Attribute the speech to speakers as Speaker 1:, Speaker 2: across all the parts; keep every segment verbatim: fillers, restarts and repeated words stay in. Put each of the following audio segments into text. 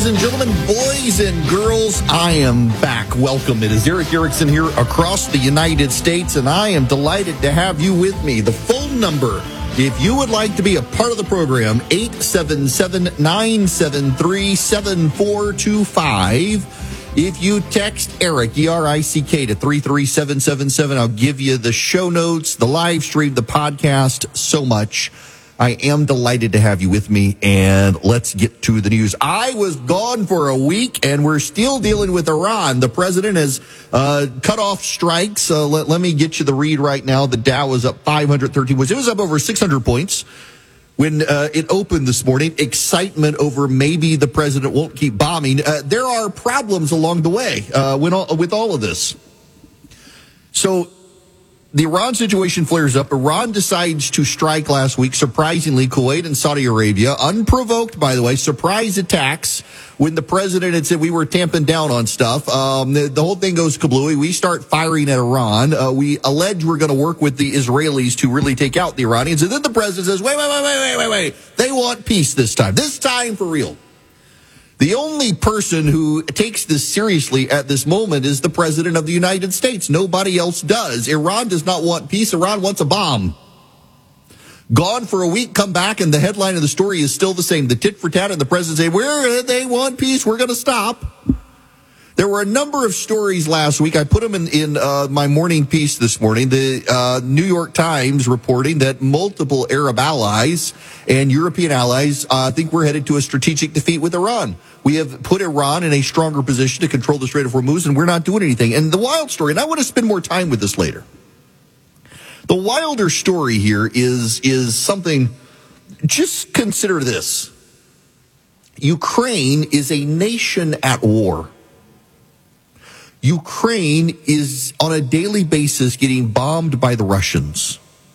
Speaker 1: and gentlemen, boys and girls, I am back. Welcome. It is Erick Erickson here across the United States, and I am delighted to have you with me. The phone number, if you would like to be a part of the program, eight seven seven, nine seven three, seven four two five. If you text Erick, E R I C K, to three three seven seven seven, I'll give you the show notes, the live stream, the podcast, so much. I am delighted to have you with me, and let's get to the news. I was gone for a week, and we're still dealing with Iran. The president has uh, cut off strikes. Uh, let, let me get you the read right now. The Dow is up five hundred thirteen points. It was up over six hundred points when uh, it opened this morning. Excitement over maybe the president won't keep bombing. Uh, there are problems along the way uh, when all, with all of this. So the Iran situation flares up. Iran decides to strike last week, surprisingly, Kuwait and Saudi Arabia, unprovoked, by the way, surprise attacks when the president had said we were tamping down on stuff. Um, the, the whole thing goes kablooey. We start firing at Iran. Uh, we allege we're going to work with the Israelis to really take out the Iranians. And then the president says, wait, wait, wait, wait, wait, wait, wait. They want peace this time. This time for real. The only person who takes this seriously at this moment is the president of the United States. Nobody else does. Iran does not want peace. Iran wants a bomb. Gone for a week, come back, and the headline of the story is still the same. The tit for tat, and the president say, "We're they want peace. We're going to stop." There were a number of stories last week. I put them in, in uh, my morning piece this morning. The uh, New York Times reporting that multiple Arab allies and European allies uh, think we're headed to a strategic defeat with Iran. We have put Iran in a stronger position to control the Strait of Hormuz, and we're not doing anything. And the wild story, and I want to spend more time with this later. The wilder story here is, is something, just consider this. Ukraine is a nation at war. Ukraine is on a daily basis getting bombed by the Russians.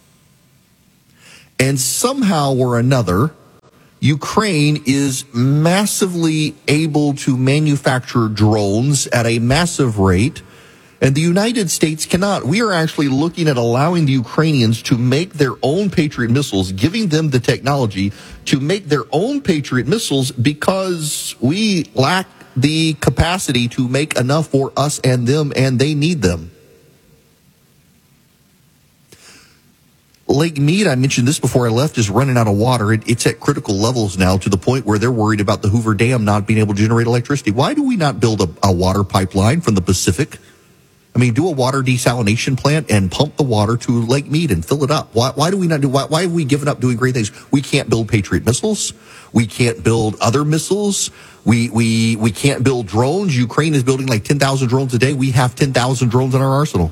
Speaker 1: And somehow or another, Ukraine is massively able to manufacture drones at a massive rate, and the United States cannot. We are actually looking at allowing the Ukrainians to make their own Patriot missiles, giving them the technology to make their own Patriot missiles because we lack the capacity to make enough for us and them, and they need them. Lake Mead, I mentioned this before I left, is running out of water. It, it's at critical levels now to the point where they're worried about the Hoover Dam not being able to generate electricity. Why do we not build a, a water pipeline from the Pacific? I mean, do a water desalination plant and pump the water to Lake Mead and fill it up. Why, why do we not do, why, why have we given up doing great things? We can't build Patriot missiles. We can't build other missiles. We, we, we can't build drones. Ukraine is building like ten thousand drones a day. We have ten thousand drones in our arsenal.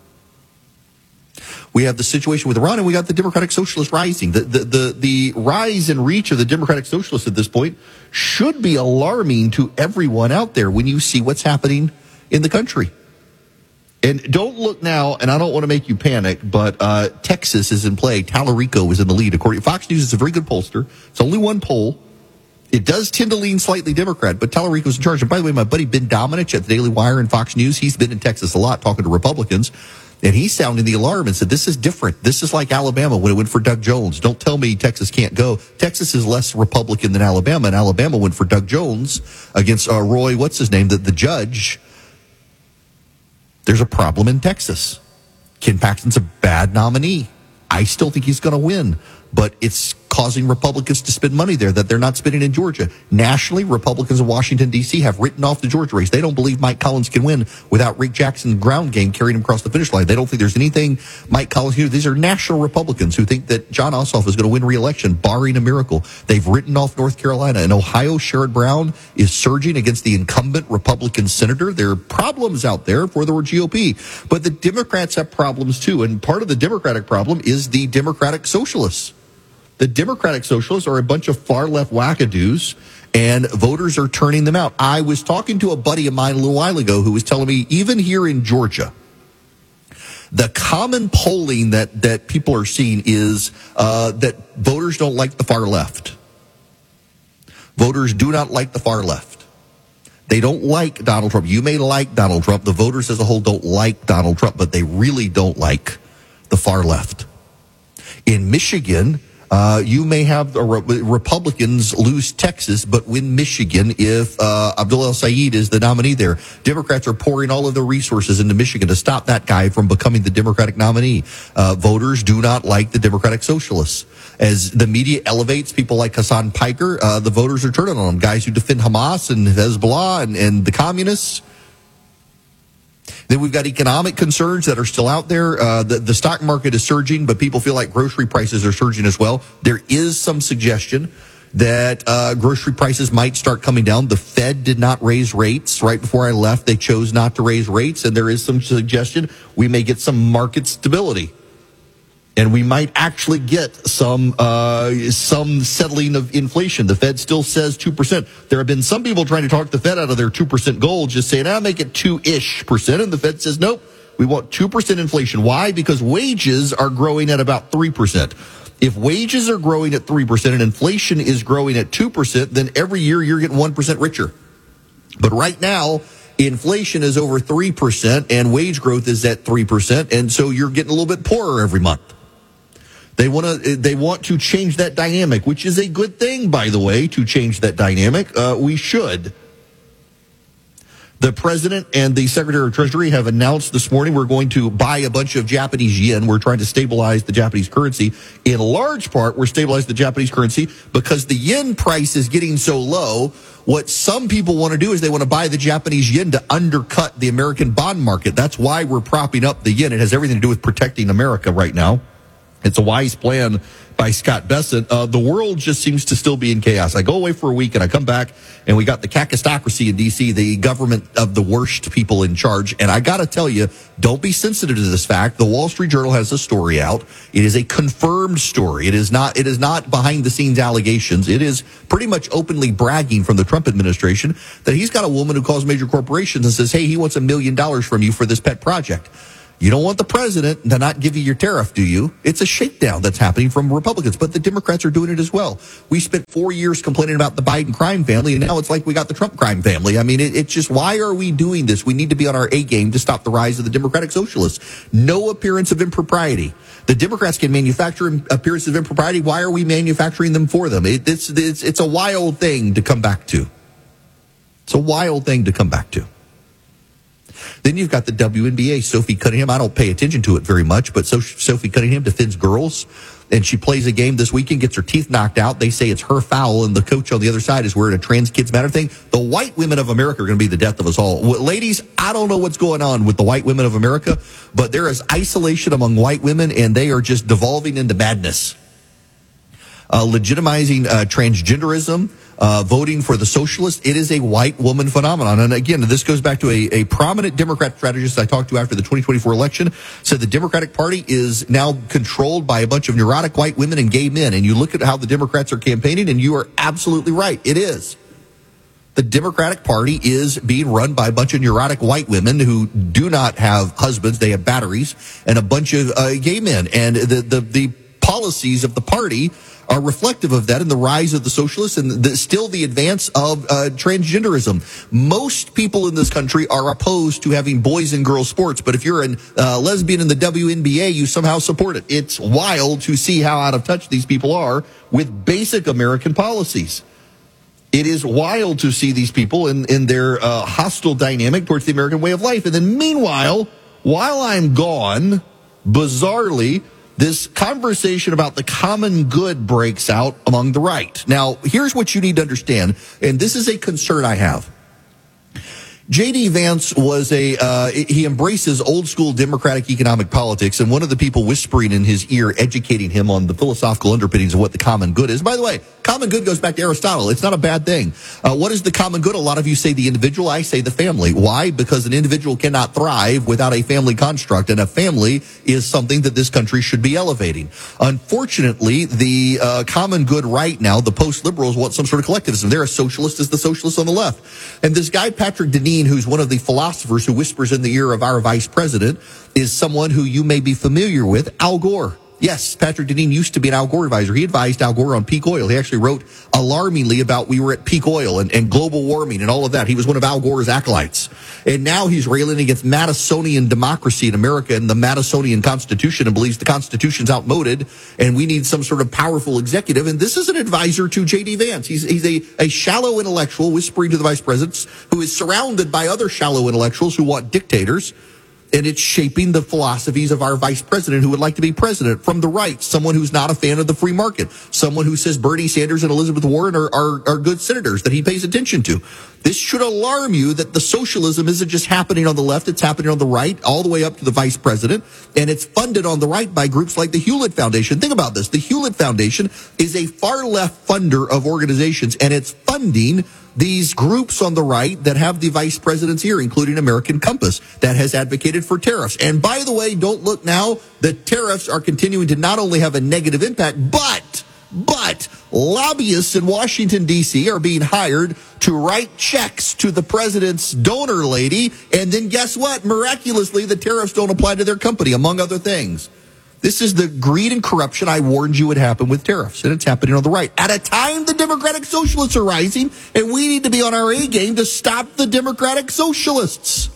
Speaker 1: We have the situation with Iran, and we got the Democratic Socialists rising. The, the, the, the rise and reach of the Democratic Socialists at this point should be alarming to everyone out there when you see what's happening in the country. And don't look now, and I don't want to make you panic, but uh, Texas is in play. Tallarico is in the lead. According to Fox News, it's a very good pollster. It's only one poll. It does tend to lean slightly Democrat, but Tallarico's in charge. And by the way, my buddy Ben Domenech at the Daily Wire and Fox News, he's been in Texas a lot talking to Republicans, and he's sounding the alarm and said, this is different. This is like Alabama when it went for Doug Jones. Don't tell me Texas can't go. Texas is less Republican than Alabama, and Alabama went for Doug Jones against uh, Roy, what's his name, the, the judge. There's a problem in Texas. Ken Paxton's a bad nominee. I still think he's going to win, but it's causing Republicans to spend money there that they're not spending in Georgia. Nationally, Republicans in Washington, D C have written off the Georgia race. They don't believe Mike Collins can win without Rick Jackson's ground game carrying him across the finish line. They don't think there's anything Mike Collins can do. These are national Republicans who think that John Ossoff is going to win re-election, barring a miracle. They've written off North Carolina. In Ohio, Sherrod Brown is surging against the incumbent Republican senator. There are problems out there for the G O P, but the Democrats have problems too, and part of the Democratic problem is the Democratic Socialists. The Democratic Socialists are a bunch of far-left wackadoos, and voters are turning them out. I was talking to a buddy of mine a little while ago who was telling me, even here in Georgia, the common polling that, that people are seeing is uh, that voters don't like the far left. Voters do not like the far left. They don't like Donald Trump. You may like Donald Trump. The voters as a whole don't like Donald Trump, but they really don't like the far left. In Michigan, Uh, you may have the Re- Republicans lose Texas, but win Michigan if uh, Abdul El-Sayed is the nominee there. Democrats are pouring all of their resources into Michigan to stop that guy from becoming the Democratic nominee. Uh, voters do not like the Democratic Socialists. As the media elevates people like Hassan Piker, uh, the voters are turning on them. Guys who defend Hamas and Hezbollah and, and the communists. Then we've got economic concerns that are still out there. Uh, the, the stock market is surging, but people feel like grocery prices are surging as well. There is some suggestion that uh, grocery prices might start coming down. The Fed did not raise rates. Right before I left, they chose not to raise rates, and there is some suggestion we may get some market stability. And we might actually get some uh, some settling of inflation. The Fed still says two percent. There have been some people trying to talk the Fed out of their two percent goal, just saying, I'll make it two-ish percent. And the Fed says, nope, we want two percent inflation. Why? Because wages are growing at about three percent. If wages are growing at three percent and inflation is growing at two percent, then every year you're getting one percent richer. But right now, inflation is over three percent and wage growth is at three percent. And so you're getting a little bit poorer every month. They want to. They want to change that dynamic, which is a good thing, by the way. To change that dynamic, uh, we should. The president and the secretary of Treasury have announced this morning we're going to buy a bunch of Japanese yen. We're trying to stabilize the Japanese currency. In large part, we're stabilizing the Japanese currency because the yen price is getting so low. What some people want to do is they want to buy the Japanese yen to undercut the American bond market. That's why we're propping up the yen. It has everything to do with protecting America right now. It's a wise plan by Scott Bessent. Uh, the world just seems to still be in chaos. I go away for a week and I come back and we got the kakistocracy in D C, the government of the worst people in charge. And I got to tell you, don't be sensitive to this fact. The Wall Street Journal has a story out. It is a confirmed story. It is not, it is not behind the scenes allegations. It is pretty much openly bragging from the Trump administration that he's got a woman who calls major corporations and says, hey, he wants a million dollars from you for this pet project. You don't want the president to not give you your tariff, do you? It's a shakedown that's happening from Republicans, but the Democrats are doing it as well. We spent four years complaining about the Biden crime family, and now it's like we got the Trump crime family. I mean, it, it's just, why are we doing this? We need to be on our A game to stop the rise of the Democratic Socialists. No appearance of impropriety. The Democrats can manufacture appearances of impropriety. Why are we manufacturing them for them? It, it's, it's, it's a wild thing to come back to. It's a wild thing to come back to. Then you've got the W N B A, Sophie Cunningham. I don't pay attention to it very much, but so, Sophie Cunningham defends girls, and she plays a game this weekend, gets her teeth knocked out. They say it's her foul, and the coach on the other side is wearing a Trans Kids Matter thing. The white women of America are going to be the death of us all. Ladies, I don't know what's going on with the white women of America, but there is isolation among white women, and they are just devolving into madness. Uh, legitimizing uh, transgenderism, uh, voting for the socialists. It is a white woman phenomenon. And again, this goes back to a, a prominent Democrat strategist I talked to after the twenty twenty-four election, said the Democratic Party is now controlled by a bunch of neurotic white women and gay men. And you look at how the Democrats are campaigning, and you are absolutely right. It is. The Democratic Party is being run by a bunch of neurotic white women who do not have husbands. They have batteries, and a bunch of uh, gay men. And the, the, the policies of the party are reflective of that and the rise of the socialists and the, still the advance of uh, transgenderism. Most people in this country are opposed to having boys and girls sports, but if you're a uh, lesbian in the W N B A, you somehow support it. It's wild to see how out of touch these people are with basic American policies. It is wild to see these people in, in their uh, hostile dynamic towards the American way of life. And then meanwhile, while I'm gone, bizarrely, this conversation about the common good breaks out among the right. Now, here's what you need to understand, and this is a concern I have. J D. Vance was a, uh, he embraces old school democratic economic politics, and one of the people whispering in his ear, educating him on the philosophical underpinnings of what the common good is. By the way, common good goes back to Aristotle. It's not a bad thing. Uh, what is the common good? A lot of you say the individual. I say the family. Why? Because an individual cannot thrive without a family construct, and a family is something that this country should be elevating. Unfortunately, the uh, common good right now, the post-liberals want some sort of collectivism. They're as socialist as the socialists on the left. And this guy, Patrick Deneen, who's one of the philosophers who whispers in the ear of our vice president, is someone who you may be familiar with, Al Gore. Yes, Patrick Deneen used to be an Al Gore advisor. He advised Al Gore on peak oil. He actually wrote alarmingly about we were at peak oil and, and global warming and all of that. He was one of Al Gore's acolytes. And now he's railing against Madisonian democracy in America and the Madisonian Constitution and believes the Constitution's outmoded and we need some sort of powerful executive. And this is an advisor to J D. Vance. He's, he's a, a shallow intellectual whispering to the vice president who is surrounded by other shallow intellectuals who want dictators. And it's shaping the philosophies of our vice president who would like to be president from the right, someone who's not a fan of the free market, someone who says Bernie Sanders and Elizabeth Warren are, are, are good senators that he pays attention to. This should alarm you that the socialism isn't just happening on the left, it's happening on the right, all the way up to the vice president, and it's funded on the right by groups like the Hewlett Foundation. Think about this. The Hewlett Foundation is a far left funder of organizations, and it's funding these groups on the right that have the vice president's ear, including American Compass, that has advocated for tariffs. And by the way, don't look now, the tariffs are continuing to not only have a negative impact, but, but lobbyists in Washington, D C are being hired to write checks to the president's donor lady. And then guess what? Miraculously, the tariffs don't apply to their company, among other things. This is the greed and corruption I warned you would happen with tariffs, and it's happening on the right. At a time the Democratic Socialists are rising, and we need to be on our A game to stop the Democratic Socialists.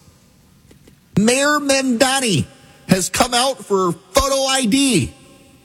Speaker 1: Mayor Mamdani has come out for photo I D.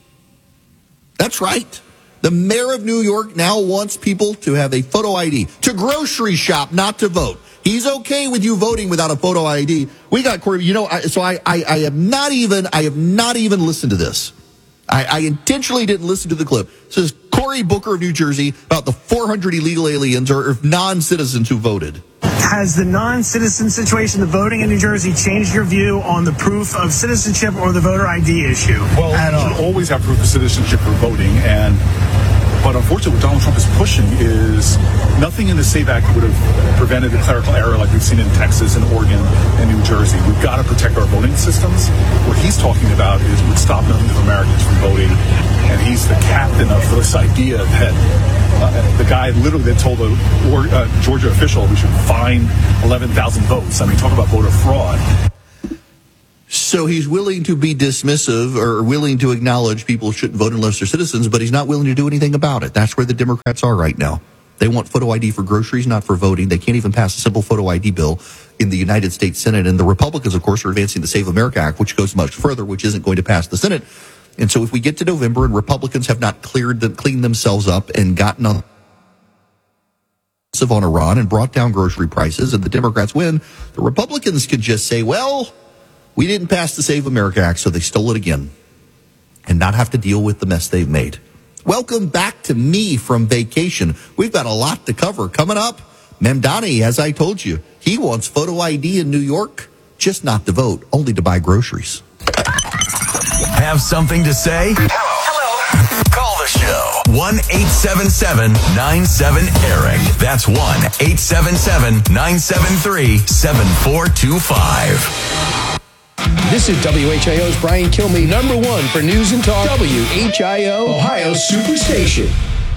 Speaker 1: That's right. The mayor of New York now wants people to have a photo I D, to grocery shop, not to vote. He's okay with you voting without a photo I D. We got Corey. You know, I, so I, I, I have not even, I have not even listened to this. I, I intentionally didn't listen to the clip. It says Cory Booker of New Jersey about the four hundred illegal aliens or, or non-citizens who voted.
Speaker 2: Has the non-citizen situation, the voting in New Jersey, changed your view on the proof of citizenship or the voter I D issue?
Speaker 3: Well,
Speaker 2: at
Speaker 3: you
Speaker 2: all?
Speaker 3: should always have proof of citizenship for voting, and but unfortunately what Donald Trump is pushing is nothing in the SAVE Act would have prevented a clerical error like we've seen in Texas and Oregon and New Jersey. We've got to protect our voting systems. What he's talking about is would stop millions of Americans from voting, and he's the captain of this idea that uh, the guy literally that told a or, uh, Georgia official we should fine eleven thousand votes. I mean, talk about voter fraud.
Speaker 1: So he's willing to be dismissive or willing to acknowledge people shouldn't vote unless they're citizens, but he's not willing to do anything about it. That's where the Democrats are right now. They want photo I D for groceries, not for voting. They can't even pass a simple photo I D bill in the United States Senate. And the Republicans, of course, are advancing the Save America Act, which goes much further, which isn't going to pass the Senate. And so if we get to November and Republicans have not cleared them, cleaned themselves up and gotten on on Iran and brought down grocery prices and the Democrats win, the Republicans could just say, well, we didn't pass the Save America Act, so they stole it again and not have to deal with the mess they've made. Welcome back to me from vacation. We've got a lot to cover. Coming up, Mamdani, as I told you, he wants photo I D in New York, just not to vote, only to buy groceries.
Speaker 4: Have something to say? Hello. Call the show. one eight seven seven nine seven Eric. That's one eight seven seven nine seven three seven four two five.
Speaker 5: This is W H I O's Brian Kilmeade, number one for news and talk. W H I O, Ohio's Superstation.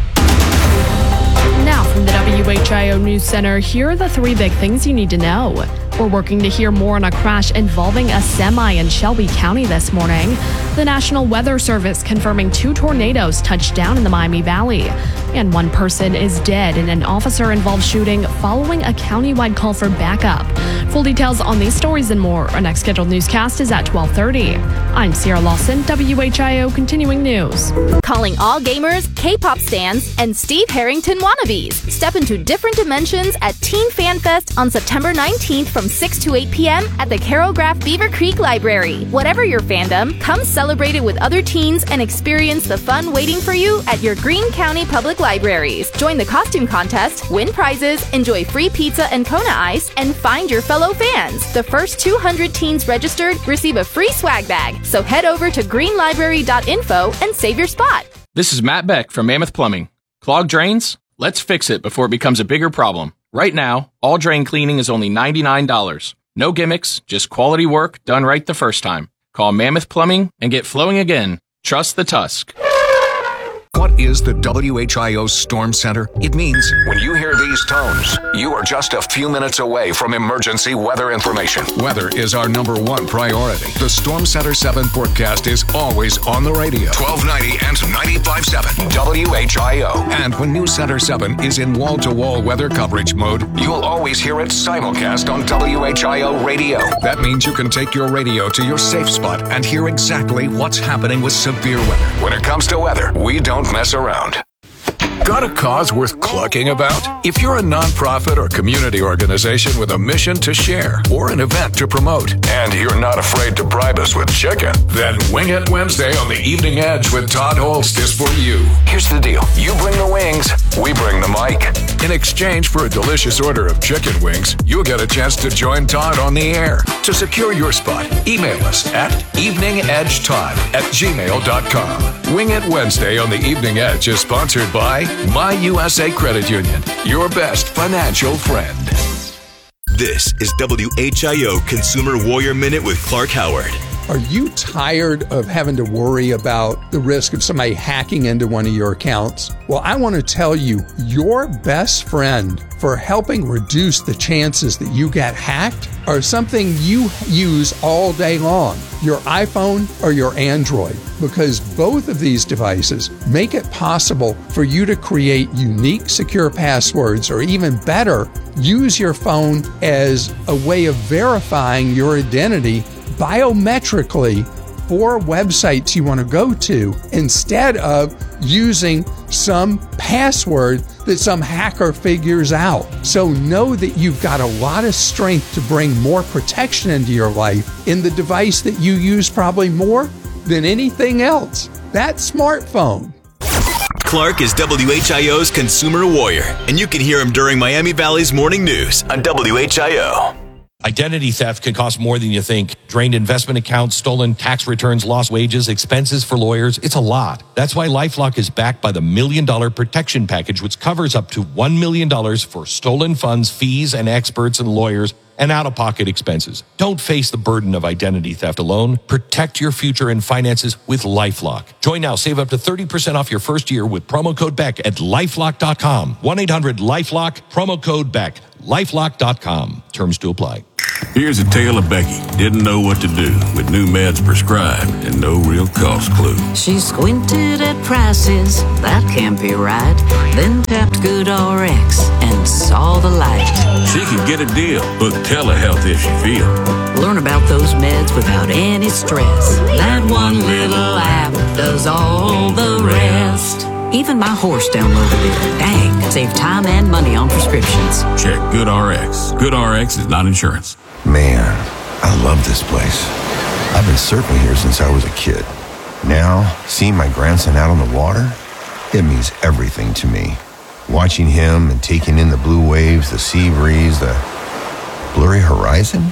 Speaker 6: Now from the W H I O News Center, here are the three big things you need to know. We're working to hear more on a crash involving a semi in Shelby County this morning. The National Weather Service confirming two tornadoes touched down in the Miami Valley. And one person is dead in an officer-involved shooting following a countywide call for backup. Full details on these stories and more. Our next scheduled newscast is at twelve thirty. I'm Sierra Lawson, W H I O Continuing News.
Speaker 7: Calling all gamers, K-pop stans, and Steve Harrington wannabes. Step into different dimensions at Teen Fan Fest on September nineteenth from six to eight p.m. at the Carol Graff Beaver Creek Library. Whatever your fandom, come celebrate it with other teens and experience the fun waiting for you at your Greene County Public Libraries. Join the costume contest, win prizes, enjoy free pizza and Kona Ice, and find your fellow fans. The first two hundred teens registered receive a free swag bag. So head over to green library dot info and save your spot.
Speaker 8: This is Matt Beck from Mammoth Plumbing. Clogged drains? Let's fix it before it becomes a bigger problem. Right now, all drain cleaning is only ninety-nine dollars. No gimmicks, just quality work done right the first time. Call Mammoth Plumbing and get flowing again. Trust the Tusk.
Speaker 9: What is the W H I O Storm Center? It means when you hear these tones, you are just a few minutes away from emergency weather information. Weather is our number one priority. The Storm Center seven forecast is always on the radio. twelve ninety and ninety-five point seven W H I O. And when News Center seven is in wall-to-wall weather coverage mode, you'll always hear it simulcast on W H I O radio. That means you can take your radio to your safe spot and hear exactly what's happening with severe weather. When it comes to weather, we don't mess around. Got a cause worth clucking about? If you're a nonprofit or community organization with a mission to share or an event to promote, and you're not afraid to bribe us with chicken, then Wing It Wednesday on the Evening Edge with Todd Holst is for you. Here's the deal. You bring the wings, we bring the mic. In exchange for a delicious order of chicken wings, you'll get a chance to join Todd on the air. To secure your spot, email us at eveningedgetodd at gmail dot com. Wing It Wednesday on the Evening Edge is sponsored by My U S A Credit Union, your best financial friend.
Speaker 10: This is W H I O Consumer Warrior Minute with Clark Howard.
Speaker 5: Are you tired of having to worry about the risk of somebody hacking into one of your accounts? Well, I want to tell you, your best friend for helping reduce the chances that you get hacked are something you use all day long, your iPhone or your Android, because both of these devices make it possible for you to create unique, secure passwords, or even better, use your phone as a way of verifying your identity biometrically for websites you want to go to, instead of using some password that some hacker figures out. So know that you've got a lot of strength to bring more protection into your life in the device that you use probably more than anything else, that smartphone.
Speaker 10: Clark is W H I O's Consumer Warrior, and you can hear him during Miami Valley's Morning News on W H I O.
Speaker 11: Identity theft can cost more than you think. Drained investment accounts, stolen tax returns, lost wages, expenses for lawyers. It's a lot. That's why LifeLock is backed by the Million Dollar Protection Package, which covers up to one million dollars for stolen funds, fees, and experts and lawyers, and out-of-pocket expenses. Don't face the burden of identity theft alone. Protect your future and finances with LifeLock. Join now. Save up to thirty percent off your first year with promo code Beck at lifelock dot com. one eight hundred LifeLock, promo code Beck. lifelock dot com. Terms to apply.
Speaker 12: Here's a tale of Becky. Didn't know what to do with new meds prescribed and no real cost clue.
Speaker 13: She squinted at prices, that can't be right. Then tapped GoodRx and saw the light.
Speaker 12: She could get a deal, book telehealth if she feel.
Speaker 13: Learn about those meds without any stress. That one little app does all the rest. Even my horse downloaded it. Dang, save time and money on prescriptions.
Speaker 12: Check GoodRx. GoodRx is not insurance.
Speaker 14: Man, I love this place. I've been surfing here since I was a kid. Now, seeing my grandson out on the water, it means everything to me. Watching him and taking in the blue waves, the sea breeze, the blurry horizon.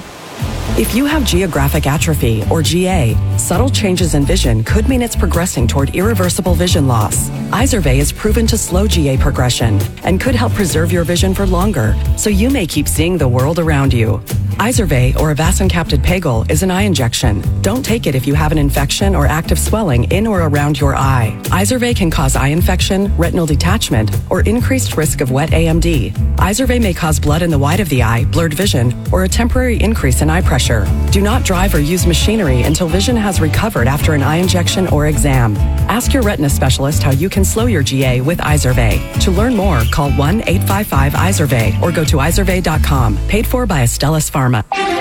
Speaker 15: If you have geographic atrophy, or G A, subtle changes in vision could mean it's progressing toward irreversible vision loss. Izervay is proven to slow G A progression and could help preserve your vision for longer, so you may keep seeing the world around you. Izervay, or avacincaptad pegol, is an eye injection. Don't take it if you have an infection or active swelling in or around your eye. Izervay can cause eye infection, retinal detachment, or increased risk of wet A M D. Izervay may cause blood in the white of the eye, blurred vision, or a temporary increase in eye pressure. Do not drive or use machinery until vision has recovered after an eye injection or exam. Ask your retina specialist how you can slow your G A with Izervay. To learn more, call one eight five five Izervay or go to izervay dot com. Paid for by Astellas Pharma.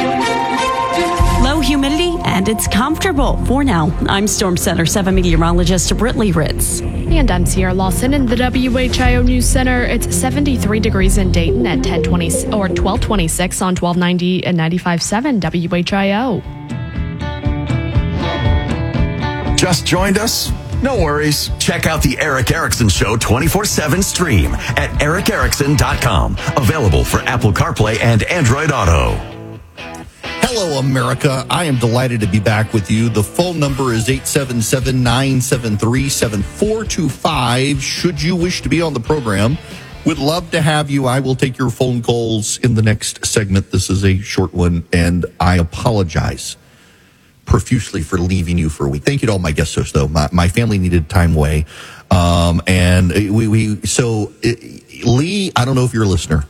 Speaker 16: Low humidity and it's comfortable. For now, I'm Storm Center seven meteorologist Brittany Ritz.
Speaker 6: And I'm Sierra Lawson in the W H I O News Center. It's seventy-three degrees in Dayton at ten twenty or twelve twenty-six on twelve ninety and ninety-five point seven W H I O.
Speaker 4: Just joined us? No worries. Check out the Eric Erickson Show twenty-four seven stream at eric erickson dot com. Available for Apple CarPlay and Android Auto.
Speaker 1: Hello, America. I am delighted to be back with you. The phone number is eight seven seven, nine seven three, seven four two five. Should you wish to be on the program, would love to have you. I will take your phone calls in the next segment. This is a short one, and I apologize profusely for leaving you for a week. Thank you to all my guest hosts, though. My, my family needed time away. Um, and we, we so it, Lee, I don't know if you're a listener.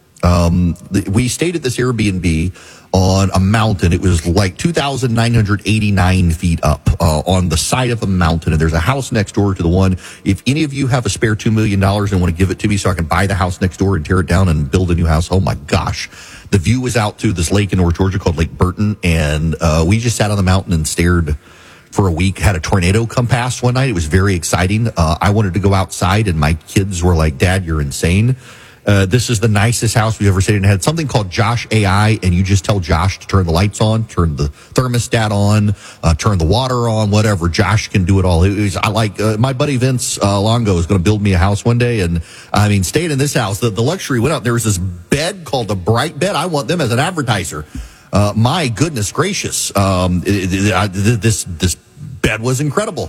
Speaker 1: Um, we stayed at this Airbnb on a mountain. It was like two thousand nine hundred eighty-nine feet up uh, on the side of a mountain. And there's a house next door to the one. If any of you have a spare two million dollars and want to give it to me so I can buy the house next door and tear it down and build a new house, oh my gosh. The view was out to this lake in North Georgia called Lake Burton. And uh, we just sat on the mountain and stared for a week. Had a tornado come past one night. It was very exciting. Uh, I wanted to go outside and my kids were like, Dad, you're insane. Uh, this is the nicest house we've ever stayed in. It had something called Josh A I, and you just tell Josh to turn the lights on, turn the thermostat on, uh, turn the water on, whatever. Josh can do it all. It was, I like, uh, my buddy Vince uh, Longo is going to build me a house one day, and I mean, staying in this house, the, the luxury went up. There was this bed called a Bright Bed. I want them as an advertiser. Uh, my goodness gracious. Um, it, it, I, this, this bed was incredible.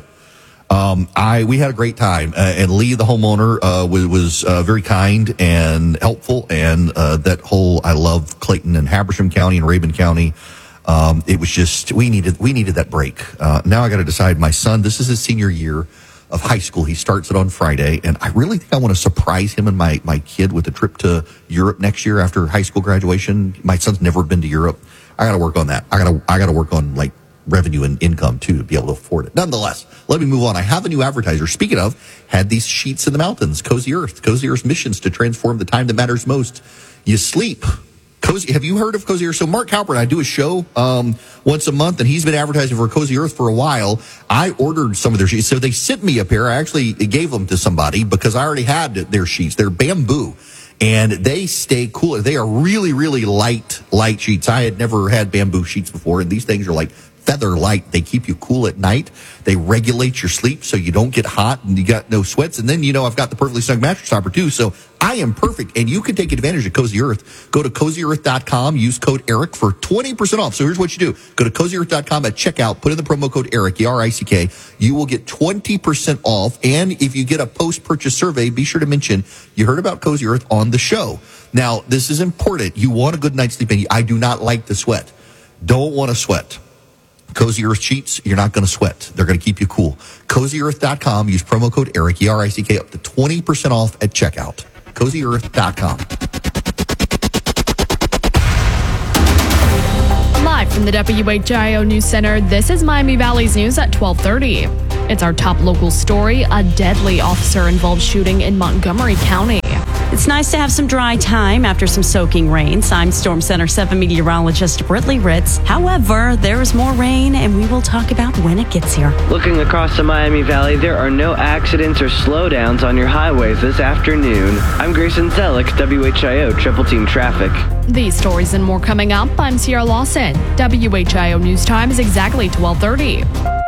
Speaker 1: Um, I, we had a great time, uh, and Lee, the homeowner, uh, was, was, uh, very kind and helpful. And, uh, that whole, I love Clayton and Habersham County and Rabun County. Um, it was just, we needed, we needed that break. Uh, now I got to decide my son, this is his senior year of high school. He starts it on Friday, and I really think I want to surprise him and my, my kid with a trip to Europe next year after high school graduation. My son's never been to Europe. I got to work on that. I got to, I got to work on like, revenue and income too to be able to afford it. Nonetheless, let me move on. I have a new advertiser. Speaking of, had these sheets in the mountains, Cozy Earth. Cozy Earth's missions to transform the time that matters most. You sleep. Cozy, have you heard of Cozy Earth? So Mark Halpert and I do a show um, once a month, and he's been advertising for Cozy Earth for a while. I ordered some of their sheets. So they sent me a pair. I actually gave them to somebody because I already had their sheets. They're bamboo. And they stay cool. They are really, really light, light sheets. I had never had bamboo sheets before, and these things are like feather light. They keep you cool at night. They regulate your sleep so you don't get hot and you got no sweats. And then, you know, I've got the Perfectly Snug mattress topper too. So I am perfect. And you can take advantage of Cozy Earth. Go to cozy earth dot com. Use code ERIC for twenty percent off. So here's what you do. Go to cozy earth dot com at checkout. Put in the promo code ERIC, E R I C K. You will get twenty percent off. And if you get a post-purchase survey, be sure to mention you heard about Cozy Earth on the show. Now, this is important. You want a good night's sleep. And I do not like to sweat. Don't want to sweat. Cozy Earth sheets, you're not going to sweat. They're going to keep you cool. cozy earth dot com. Use promo code ERIC, E R I C K, up to twenty percent off at checkout. cozy earth dot com.
Speaker 6: Live from the W H I O News Center, this is Miami Valley's news at twelve thirty. It's our top local story, a deadly officer-involved shooting in Montgomery County.
Speaker 16: It's nice to have some dry time after some soaking rains. I'm Storm Center seven meteorologist Britley Ritz. However, there is more rain, and we will talk about when it gets here.
Speaker 17: Looking across the Miami Valley, there are no accidents or slowdowns on your highways this afternoon. I'm Grayson Zellick, W H I O Triple Team Traffic.
Speaker 6: These stories and more coming up. I'm Sierra Lawson. W H I O News Time is exactly twelve thirty.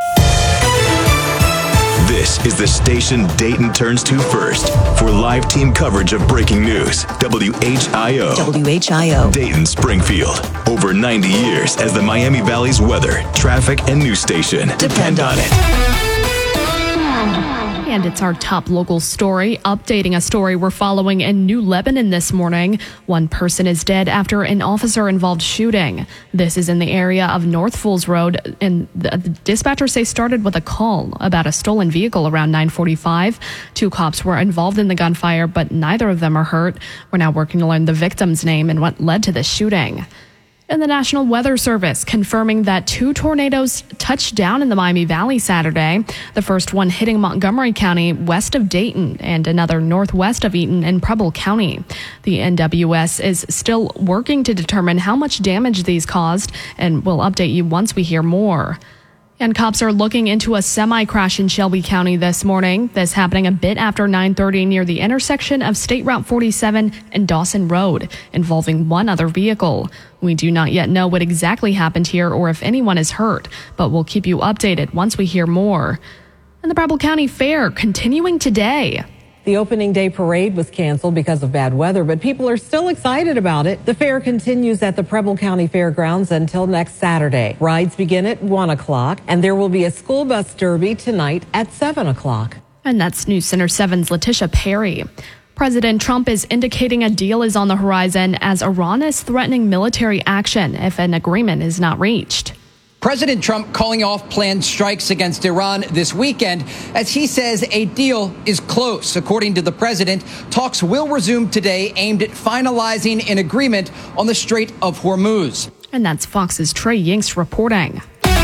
Speaker 10: This is the station Dayton turns to first for live team coverage of breaking news. W H I O.
Speaker 18: W H I O.
Speaker 10: Dayton Springfield. Over ninety years as the Miami Valley's weather, traffic, and news station. Depend on it.
Speaker 6: And it's our top local story, updating a story we're following in New Lebanon this morning. One person is dead after an officer-involved shooting. This is in the area of North Fools Road, and the, the dispatchers say started with a call about a stolen vehicle around nine forty-five. Two cops were involved in the gunfire, but neither of them are hurt. We're now working to learn the victim's name and what led to the shooting. And the National Weather Service confirming that two tornadoes touched down in the Miami Valley Saturday. The first one hitting Montgomery County west of Dayton and another northwest of Eaton in Preble County. The N W S is still working to determine how much damage these caused, and we'll update you once we hear more. And cops are looking into a semi-crash in Shelby County this morning. This happening a bit after nine thirty near the intersection of State Route forty-seven and Dawson Road, involving one other vehicle. We do not yet know what exactly happened here or if anyone is hurt, but we'll keep you updated once we hear more. And the Preble County Fair continuing today.
Speaker 19: The opening day parade was canceled because of bad weather, but people are still excited about it. The fair continues at the Preble County Fairgrounds until next Saturday. Rides begin at one o'clock, and there will be a school bus derby tonight at seven o'clock.
Speaker 6: And that's News Center seven's Letitia Perry. President Trump is indicating a deal is on the horizon as Iran is threatening military action if an agreement is not reached.
Speaker 18: President Trump calling off planned strikes against Iran this weekend as he says a deal is close. According to the president, talks will resume today aimed at finalizing an agreement on the Strait of Hormuz.
Speaker 6: And that's Fox's Trey Yingst reporting.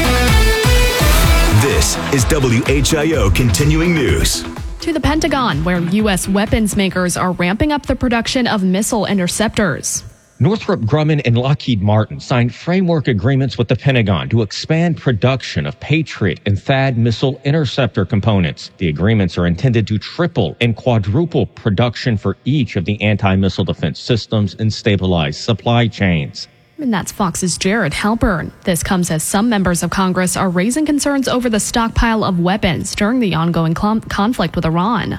Speaker 10: This is W H I O Continuing News.
Speaker 6: To the Pentagon, where U S weapons makers are ramping up the production of missile interceptors.
Speaker 20: Northrop Grumman and Lockheed Martin signed framework agreements with the Pentagon to expand production of Patriot and T H A A D missile interceptor components. The agreements are intended to triple and quadruple production for each of the anti-missile defense systems and stabilize supply chains.
Speaker 6: And that's Fox's Jared Halpern. This comes as some members of Congress are raising concerns over the stockpile of weapons during the ongoing cl- conflict with Iran.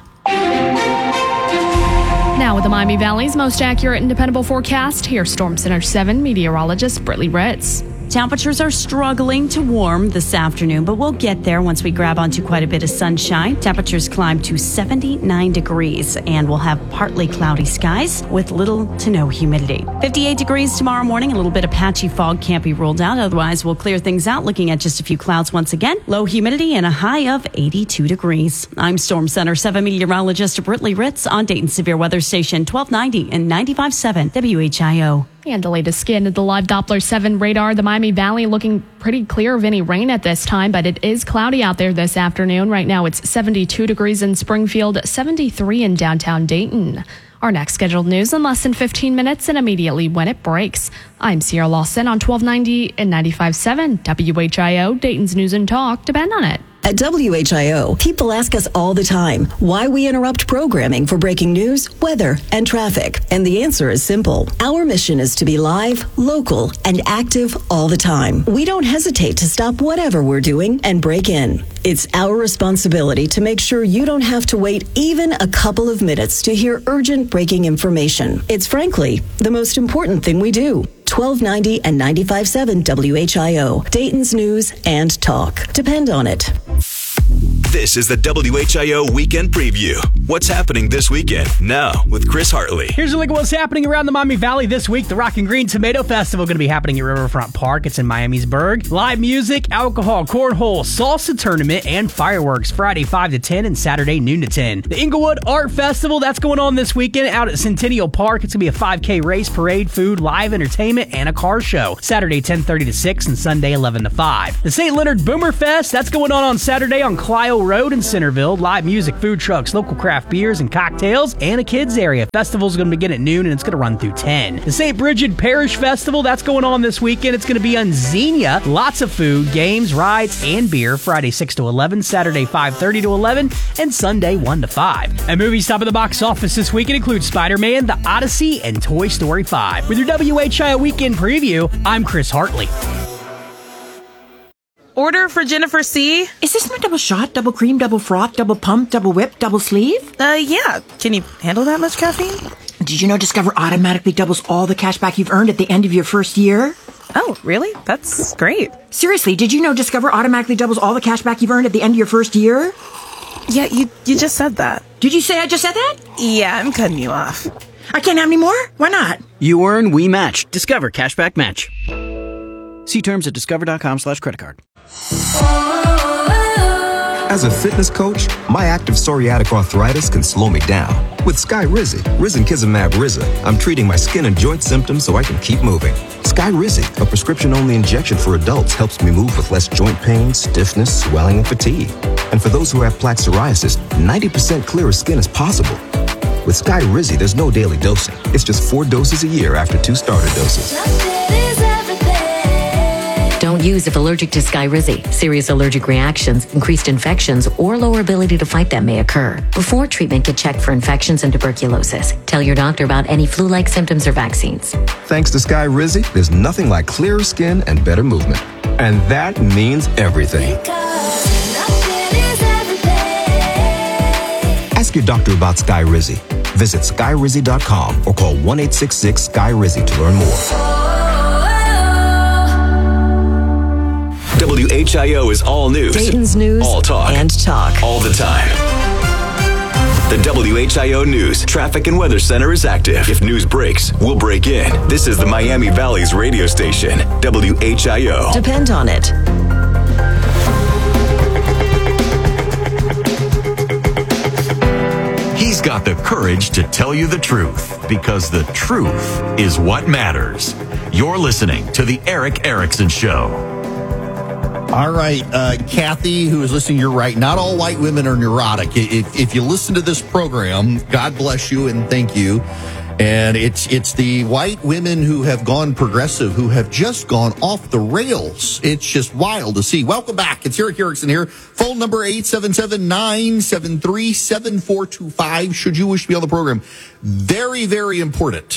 Speaker 6: Now with the Miami Valley's most accurate and dependable forecast, here's Storm Center seven meteorologist Brittany Ritz.
Speaker 16: Temperatures are struggling to warm this afternoon, but we'll get there once we grab onto quite a bit of sunshine. Temperatures climb to seventy-nine degrees, and we'll have partly cloudy skies with little to no humidity. fifty-eight degrees tomorrow morning. A little bit of patchy fog can't be ruled out. Otherwise, we'll clear things out, looking at just a few clouds once again. Low humidity and a high of eighty-two degrees. I'm Storm Center seven meteorologist Brittany Ritz on Dayton Severe Weather Station twelve ninety and ninety-five point seven W H I O.
Speaker 6: And the latest scan of the live Doppler seven radar, the Miami Valley looking pretty clear of any rain at this time, but it is cloudy out there this afternoon. Right now it's seventy-two degrees in Springfield, seventy-three in downtown Dayton. Our next scheduled news in less than fifteen minutes and immediately when it breaks. I'm Sierra Lawson on twelve ninety and ninety-five point seven W H I O, Dayton's News and Talk. Depend on it.
Speaker 21: At W H I O, people ask us all the time why we interrupt programming for breaking news, weather, and traffic. And the answer is simple. Our mission is to be live, local, and active all the time. We don't hesitate to stop whatever we're doing and break in. It's our responsibility to make sure you don't have to wait even a couple of minutes to hear urgent breaking information. It's frankly the most important thing we do. twelve ninety and ninety-five point seven W H I O, Dayton's News and Talk. Depend on it.
Speaker 10: This is the W H I O Weekend Preview. What's happening this weekend? Now with Chris Hartley.
Speaker 22: Here's a look at what's happening around the Miami Valley this week. The Rock and Green Tomato Festival going to be happening at Riverfront Park. It's in Miamisburg. Live music, alcohol, cornhole, salsa tournament, and fireworks Friday five to ten and Saturday noon to ten. The Inglewood Art Festival, that's going on this weekend out at Centennial Park. It's going to be a five K race, parade, food, live entertainment, and a car show. Saturday ten thirty to six and Sunday eleven to five. The Saint Leonard Boomer Fest, that's going on on Saturday on Clio Road in Centerville. Live music, food trucks, local craft beers and cocktails, and a kids area. Festival's going to begin at noon and it's going to run through ten. The Saint Bridget Parish Festival, that's going on this weekend. It's going to be on Xenia. Lots of food, games, rides, and beer. Friday six to eleven, Saturday five thirty to eleven, and Sunday one to five. And movies top of the box office this weekend include Spider-Man, The Odyssey, and Toy Story five. With your W H I O Weekend Preview, I'm Chris Hartley.
Speaker 23: Order for Jennifer C.
Speaker 24: Is this my double shot, double cream, double froth, double pump, double whip, double sleeve?
Speaker 23: Uh, yeah. Can you handle that much caffeine?
Speaker 24: Did you know Discover automatically doubles all the cash back you've earned at the end of your first year?
Speaker 23: Oh, really? That's great.
Speaker 24: Seriously, did you know Discover automatically doubles all the cash back you've earned at the end of your first year?
Speaker 23: Yeah, you you just said that.
Speaker 24: Did you say I just said that?
Speaker 23: Yeah, I'm cutting you off.
Speaker 24: I can't have any more? Why not?
Speaker 25: You earn, we match. Discover Cashback Match. See terms at discover.com slash credit card.
Speaker 26: As a fitness coach, my active psoriatic arthritis can slow me down. With Skyrizi, Risankizumab Riza, I'm treating my skin and joint symptoms so I can keep moving. Skyrizi, a prescription-only injection for adults, helps me move with less joint pain, stiffness, swelling, and fatigue. And for those who have plaque psoriasis, ninety percent clearer skin is possible. With Skyrizi, there's no daily dosing. It's just four doses a year after two starter doses.
Speaker 27: Don't use if allergic to Skyrizi. Serious allergic reactions, increased infections, or lower ability to fight them may occur. Before treatment, get checked for infections and tuberculosis. Tell your doctor about any flu-like symptoms or vaccines.
Speaker 26: Thanks to Skyrizi, there's nothing like clearer skin and better movement. And that means everything. Ask your doctor about Skyrizi. Visit Skyrizi dot com or call one eight six six Sky Rizi to learn more.
Speaker 10: W H I O is all news.
Speaker 21: Dayton's News
Speaker 10: all talk.
Speaker 21: and Talk.
Speaker 10: All the time. The W H I O News Traffic and Weather Center is active. If news breaks, we'll break in. This is the Miami Valley's radio station, W H I O.
Speaker 21: Depend on it.
Speaker 4: He's got the courage to tell you the truth, because the truth is what matters. You're listening to The Erick Erickson Show.
Speaker 1: All right, uh, Kathy, who is listening, you're right. Not all white women are neurotic. If, if you listen to this program, God bless you and thank you. And it's it's the white women who have gone progressive, who have just gone off the rails. It's just wild to see. Welcome back. It's Erick Erickson here. Phone number eight seven seven, nine seven three, seven four two five, should you wish to be on the program. Very, very important.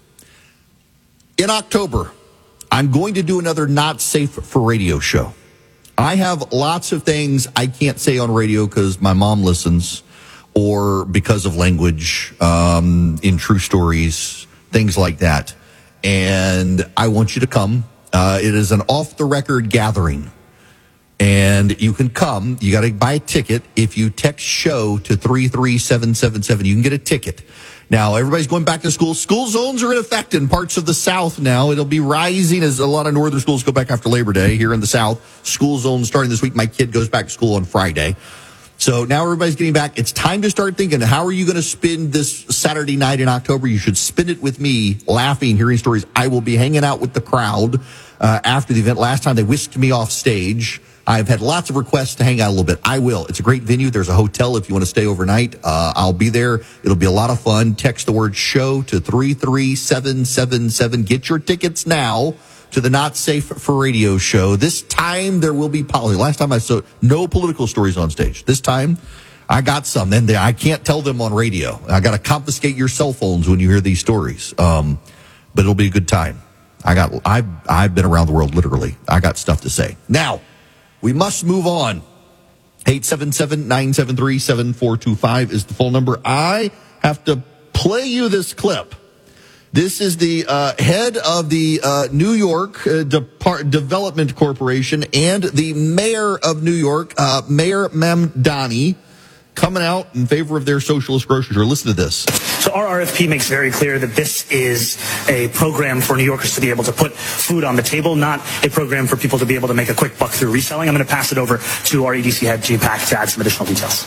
Speaker 1: In October, I'm going to do another Not Safe for Radio show. I have lots of things I can't say on radio because my mom listens, or because of language, um, in True Stories, things like that. And I want you to come. Uh, it is an off-the-record gathering. And you can come. You got to buy a ticket. If you text SHOW to three three seven seven seven, you can get a ticket. Now, everybody's going back to school. School zones are in effect in parts of the South now. It'll be rising as a lot of northern schools go back after Labor Day. Here in the South, school zones starting this week. My kid goes back to school on Friday. So now everybody's getting back. It's time to start thinking, how are you going to spend this Saturday night in October? You should spend it with me, laughing, hearing stories. I will be hanging out with the crowd uh, after the event. Last time they whisked me off stage. I've had lots of requests to hang out a little bit. I will. It's a great venue. There's a hotel if you want to stay overnight. Uh, I'll be there. It'll be a lot of fun. Text the word SHOW to three three seven seven seven. Get your tickets now to the Not Safe for Radio show. This time there will be politics. Last time I saw no political stories on stage. This time I got some. Then they, I can't tell them on radio. I got to confiscate your cell phones when you hear these stories. Um, but it'll be a good time. I got. I've I've been around the world literally. I got stuff to say. Now we must move on. eight seven seven, nine seven three, seven four two five is the phone number. I have to play you this clip. This is the uh, head of the uh, New York uh, Depart- Development Corporation and the mayor of New York, uh, Mayor Mamdani, coming out in favor of their socialist grocery store. Listen to this.
Speaker 2: So our R F P makes very clear that this is a program for New Yorkers to be able to put food on the table, not a program for people to be able to make a quick buck through reselling. I'm going to pass it over to our E D C head, Jay Pack, to add some additional details.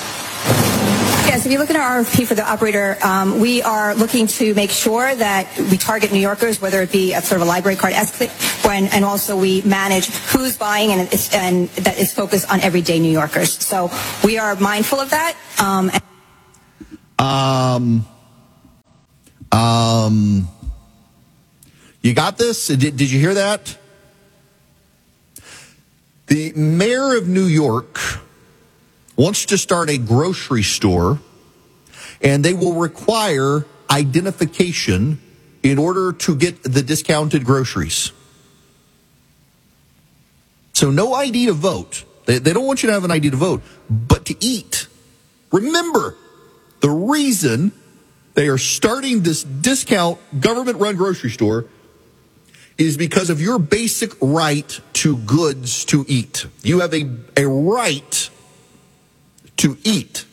Speaker 3: Yes, if you look at our R F P for the operator, um, we are looking to make sure that we target New Yorkers, whether it be a sort of a library card estimate, and, and also we manage who's buying, and, it's, and that is focused on everyday New Yorkers. So we are mindful of that. Um,
Speaker 1: um, um, you got this? Did, did you hear that? The mayor of New York wants to start a grocery store, and they will require identification in order to get the discounted groceries. So no I D to vote. They, they don't want you to have an I D to vote, but to eat. Remember, the reason they are starting this discount government-run grocery store is because of your basic right to goods to eat. You have a, a right to eat.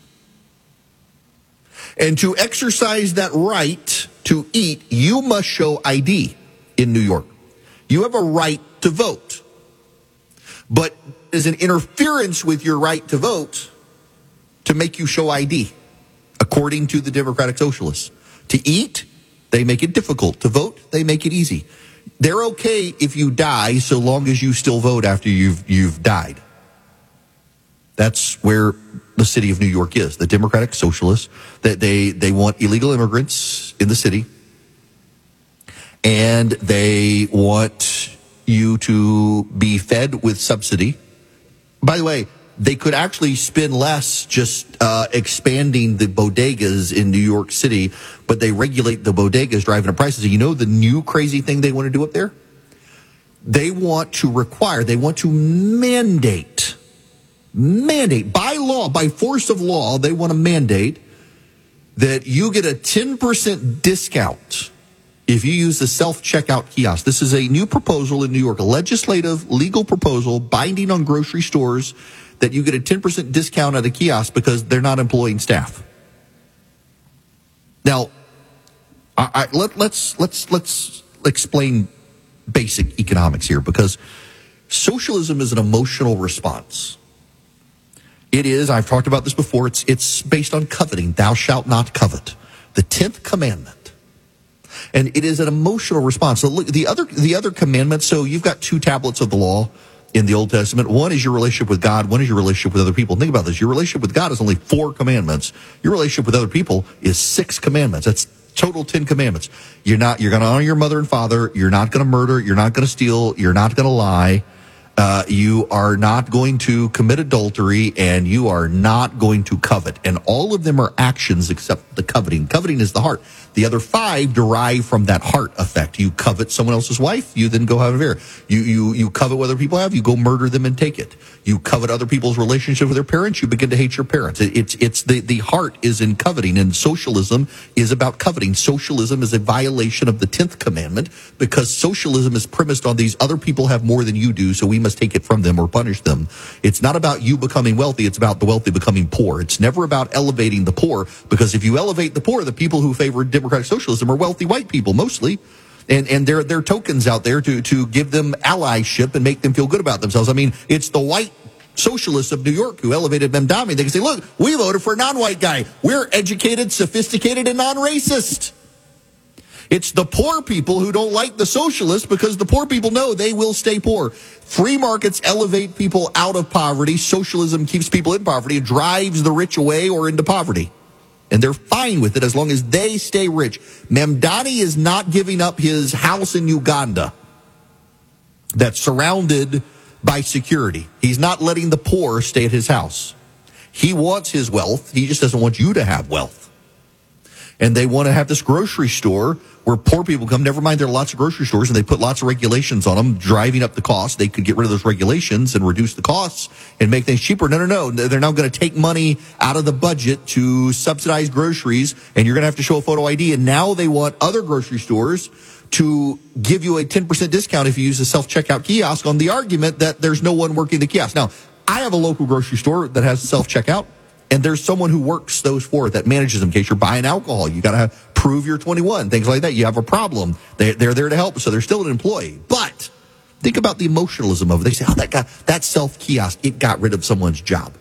Speaker 1: And to exercise that right to eat, you must show I D in New York. You have a right to vote. But there's an interference with your right to vote to make you show I D, according to the Democratic Socialists. To eat, they make it difficult. To vote, they make it easy. They're okay if you die so long as you still vote after you've you've died. That's where the city of New York is. The Democratic Socialists, that they, they want illegal immigrants in the city, and they want you to be fed with subsidy. By the way, they could actually spend less just uh, expanding the bodegas in New York City, but they regulate the bodegas, driving up prices. You know the new crazy thing they want to do up there? They want to require, they want to mandate Mandate, by law, by force of law, they want to mandate that you get a ten percent discount if you use the self-checkout kiosk. This is a new proposal in New York, a legislative legal proposal binding on grocery stores that you get a ten percent discount at a kiosk because they're not employing staff. Now, I, I, let, let's let's let's explain basic economics here, because socialism is an emotional response. It is, I've talked about this before, it's it's based on coveting. Thou shalt not covet. The tenth commandment. And it is an emotional response. So look, the other the other commandments, so you've got two tablets of the law in the Old Testament. One is your relationship with God. One is your relationship with other people. Think about this. Your relationship with God is only four commandments. Your relationship with other people is six commandments. That's total ten commandments. You're not, you're going to honor your mother and father. You're not going to murder. You're not going to steal. You're not going to lie. Uh, you are not going to commit adultery, and you are not going to covet. And all of them are actions except the coveting. Coveting is the heart. The other five derive from that heart effect. You covet someone else's wife, you then go have an affair. You, you, you covet what other people have, you go murder them and take it. You covet other people's relationship with their parents, you begin to hate your parents. It, it's, it's the, the heart is in coveting, and socialism is about coveting. Socialism is a violation of the tenth commandment, because socialism is premised on these other people have more than you do, so we must take it from them or punish them. It's not about you becoming wealthy, it's about the wealthy becoming poor. It's never about elevating the poor, because if you elevate the poor, the people who favor democratic socialism are wealthy white people mostly, and and they're they're tokens out there to to give them allyship and make them feel good about themselves. I mean, it's the white socialists of New York who elevated Mamdani. They can say, look, we voted for a non-white guy. We're educated, sophisticated, and non-racist. It's the poor people who don't like the socialists, because the poor people know they will stay poor. Free markets elevate people out of poverty. Socialism keeps people in poverty. It drives the rich away or into poverty. And they're fine with it as long as they stay rich. Mamdani is not giving up his house in Uganda that's surrounded by security. He's not letting the poor stay at his house. He wants his wealth. He just doesn't want you to have wealth. And they want to have this grocery store where poor people come. Never mind, there are lots of grocery stores, and they put lots of regulations on them, driving up the cost. They could get rid of those regulations and reduce the costs and make things cheaper. No, no, no. They're now going to take money out of the budget to subsidize groceries, and you're going to have to show a photo I D. And now they want other grocery stores to give you a ten percent discount if you use a self-checkout kiosk, on the argument that there's no one working the kiosk. Now, I have a local grocery store that has self-checkout, and there's someone who works those for it, that manages them. In case you're buying alcohol, you got to prove you're twenty-one, things like that. You have a problem, they, they're there to help, so they're still an employee. But think about the emotionalism of it. They say, oh, that guy, that self-kiosk, it got rid of someone's job.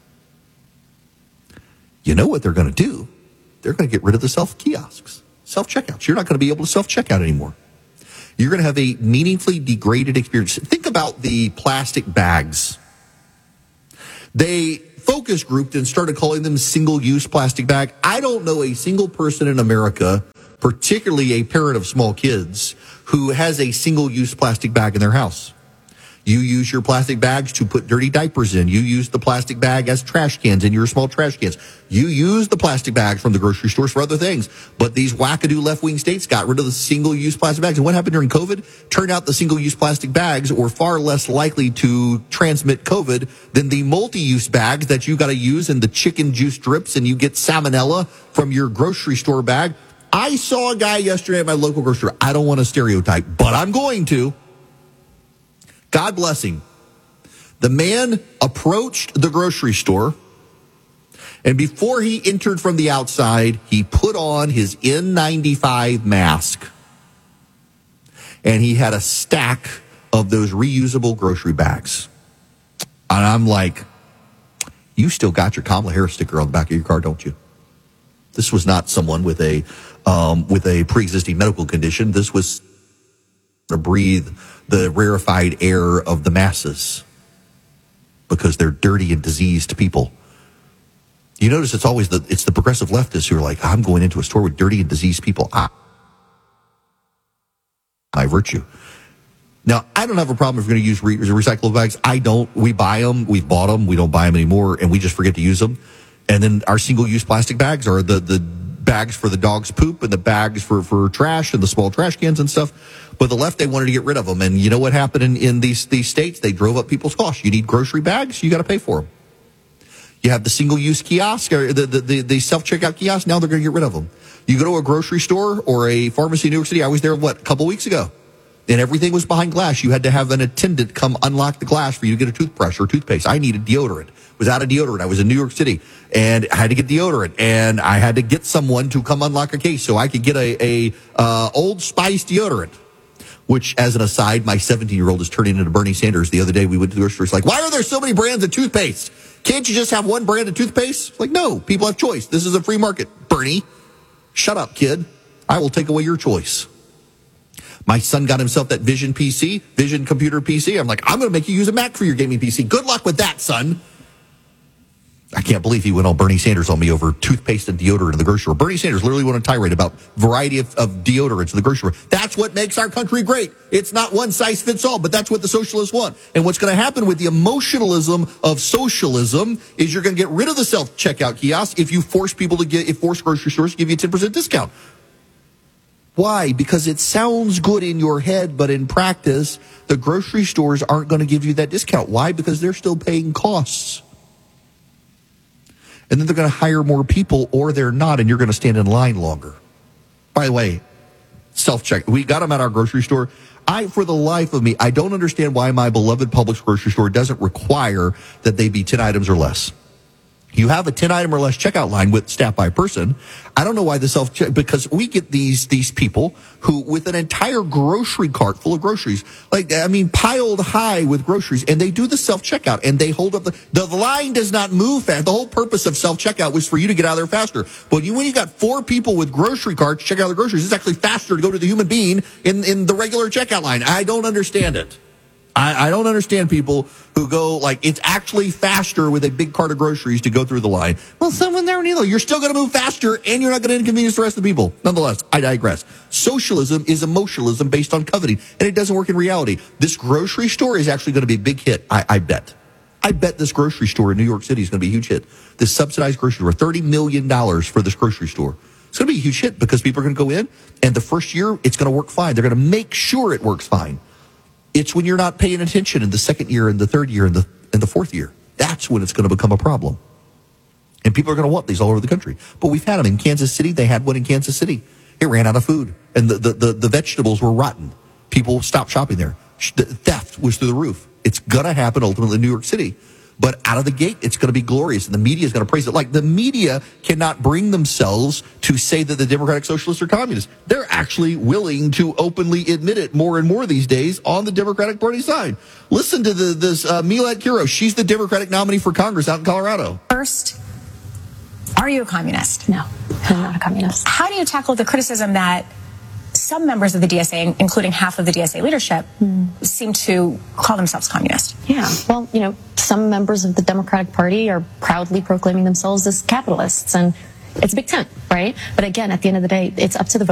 Speaker 1: You know what they're going to do? They're going to get rid of the self-kiosks, self-checkouts. You're not going to be able to self-checkout anymore. You're going to have a meaningfully degraded experience. Think about the plastic bags. They focus grouped and started calling them single-use plastic bag. I don't know a single person in America, particularly a parent of small kids, who has a single-use plastic bag in their house. You use your plastic bags to put dirty diapers in. You use the plastic bag as trash cans in your small trash cans. You use the plastic bags from the grocery stores for other things. But these wackadoo left-wing states got rid of the single-use plastic bags. And what happened during COVID? Turned out the single-use plastic bags were far less likely to transmit COVID than the multi-use bags that you got to use in the chicken juice drips, and you get salmonella from your grocery store bag. I saw a guy yesterday at my local grocery store. I don't want to stereotype, but I'm going to. God bless him. The man approached the grocery store, and before he entered from the outside, he put on his N ninety-five mask, and he had a stack of those reusable grocery bags. And I'm like, you still got your Kamala Harris sticker on the back of your car, don't you? This was not someone with a um, with a pre-existing medical condition. This was to breathe the rarefied air of the masses, because they're dirty and diseased people. You notice it's always the it's the progressive leftists who are like, I'm going into a store with dirty and diseased people. I, my virtue. Now, I don't have a problem if we're going to use re- recyclable bags. I don't. We buy them. We've bought them. We don't buy them anymore, and we just forget to use them. And then our single-use plastic bags are the, the bags for the dog's poop and the bags for, for trash and the small trash cans and stuff. But the left, they wanted to get rid of them. And you know what happened in, in these, these states? They drove up people's costs. You need grocery bags, you got to pay for them. You have the single-use kiosk, or the, the, the, the self-checkout kiosk, now they're going to get rid of them. You go to a grocery store or a pharmacy in New York City. I was there, what, a couple weeks ago. And everything was behind glass. You had to have an attendant come unlock the glass for you to get a toothbrush or toothpaste. I needed deodorant. was out of deodorant. I was in New York City, and I had to get deodorant, and I had to get someone to come unlock a case so I could get a, a uh, Old Spice deodorant, which, as an aside, my seventeen-year-old is turning into Bernie Sanders. The other day, we went to the grocery store. It's like, why are there so many brands of toothpaste? Can't you just have one brand of toothpaste? Like, no, people have choice. This is a free market. Bernie, shut up, kid. I will take away your choice. My son got himself that Vision P C, Vision computer P C. I'm like, I'm going to make you use a Mac for your gaming P C. Good luck with that, son. I can't believe he went all Bernie Sanders on me over toothpaste and deodorant in the grocery store. Bernie Sanders literally went on a tirade about variety of, of deodorants in the grocery store. That's what makes our country great. It's not one size fits all, but that's what the socialists want. And what's going to happen with the emotionalism of socialism is you're going to get rid of the self-checkout kiosk if you force people to get, if force grocery stores to give you a ten percent discount. Why? Because it sounds good in your head, but in practice, the grocery stores aren't going to give you that discount. Why? Because they're still paying costs. And then they're going to hire more people, or they're not, and you're going to stand in line longer. By the way, self-check. We got them at our grocery store. I, for the life of me, I don't understand why my beloved Publix grocery store doesn't require that they be ten items or less. You have a ten item or less checkout line with staff by a person. I don't know why the self check, because we get these these people who, with an entire grocery cart full of groceries, like, I mean, piled high with groceries, and they do the self checkout and they hold up the, the line does not move fast. The whole purpose of self checkout was for you to get out of there faster. But you, when you got four people with grocery carts check out the groceries, it's actually faster to go to the human being in, in the regular checkout line. I don't understand it. I, I don't understand people who go, like, it's actually faster with a big cart of groceries to go through the line. Well, someone there, Neil, you're still going to move faster, and you're not going to inconvenience the rest of the people. Nonetheless, I digress. Socialism is emotionalism based on coveting, and it doesn't work in reality. This grocery store is actually going to be a big hit, I, I bet. I bet this grocery store in New York City is going to be a huge hit. This subsidized grocery store, thirty million dollars for this grocery store. It's going to be a huge hit because people are going to go in, and the first year, it's going to work fine. They're going to make sure it works fine. It's when you're not paying attention in the second year and the third year and the and the fourth year. That's when it's going to become a problem. And people are going to want these all over the country. But we've had them in Kansas City. They had one in Kansas City. It ran out of food. And the, the, the, the vegetables were rotten. People stopped shopping there. The theft was through the roof. It's going to happen ultimately in New York City. But out of the gate, it's going to be glorious, and the media is going to praise it. Like, the media cannot bring themselves to say that the Democratic Socialists are communists. They're actually willing to openly admit it more and more these days on the Democratic Party side. Listen to the, this uh, Milad Kiro. She's the Democratic nominee for Congress out in Colorado.
Speaker 5: First, are you a communist?
Speaker 7: No, I'm not a communist.
Speaker 5: How do you tackle the criticism that some members of the D S A, including half of the D S A leadership, mm. seem to call themselves communist?
Speaker 7: Yeah, well, you know, some members of the Democratic Party are proudly proclaiming themselves as capitalists, and it's a big tent, right? But again, at the end of the day, it's up to the